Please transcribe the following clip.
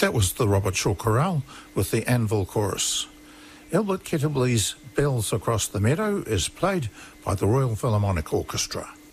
That was the Robert Shaw Chorale with the Anvil Chorus. Albert Ketterbley's Bells Across the Meadow is played by the Royal Philharmonic Orchestra.